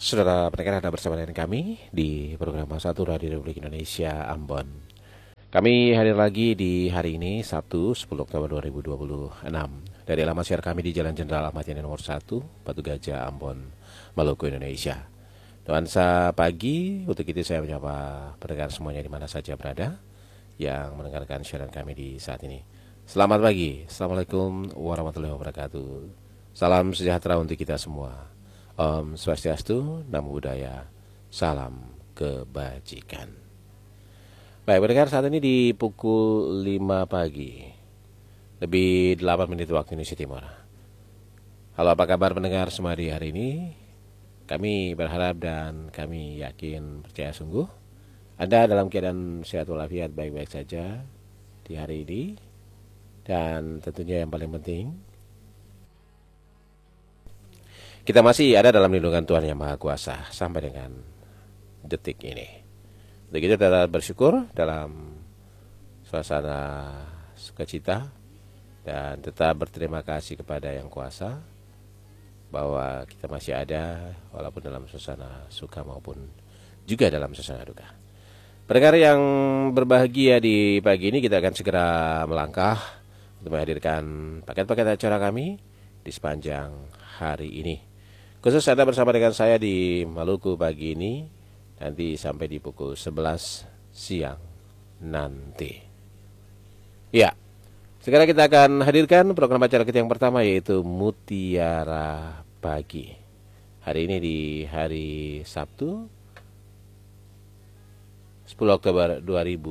Saudara pendengar, Anda bersama dengan kami di program Satu Radio Republik Indonesia Ambon. Kami hadir lagi di hari ini, Sabtu 10 Oktober 2026, dari alamat siar kami di Jalan Jenderal Ahmad Yani nomor 1, Batu Gajah, Ambon, Maluku, Indonesia. Nuansa pagi, untuk itu saya menyapa pendengar semuanya di mana saja berada yang mendengarkan siaran kami di saat ini. Selamat pagi, Assalamualaikum warahmatullahi wabarakatuh. Salam sejahtera untuk kita semua. Om Swastiastu, Namo Buddhaya, salam kebajikan. Baik, pendengar, saat ini di pukul 5 pagi, lebih 8 menit waktu Indonesia Timur. Halo, apa kabar pendengar semua di hari ini? Kami berharap dan kami yakin, percaya sungguh, Anda dalam keadaan sehat walafiat baik-baik saja di hari ini. Dan tentunya yang paling penting, kita masih ada dalam lindungan Tuhan Yang Maha Kuasa sampai dengan detik ini. Begitu kita bersyukur dalam suasana sukacita dan tetap berterima kasih kepada Yang Kuasa bahwa kita masih ada walaupun dalam suasana suka maupun juga dalam suasana duka. Pendengar yang berbahagia, di pagi ini kita akan segera melangkah untuk menghadirkan paket-paket acara kami di sepanjang hari ini. Khusus Anda bersama dengan saya di Maluku pagi ini, nanti sampai di pukul 11 siang nanti. Ya, sekarang kita akan hadirkan program acara kita yang pertama, yaitu Mutiara Pagi. Hari ini di hari Sabtu 10 Oktober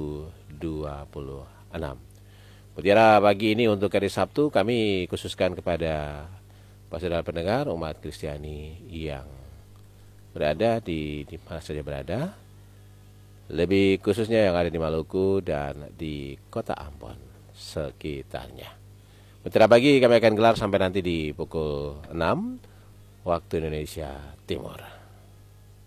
2026. Mutiara Pagi ini untuk hari Sabtu kami khususkan kepada saudara pendengar umat Kristiani yang berada di mana saja berada, lebih khususnya yang ada di Maluku dan di kota Ambon sekitarnya. Mutiara Pagi kami akan gelar sampai nanti di pukul 6 waktu Indonesia Timur.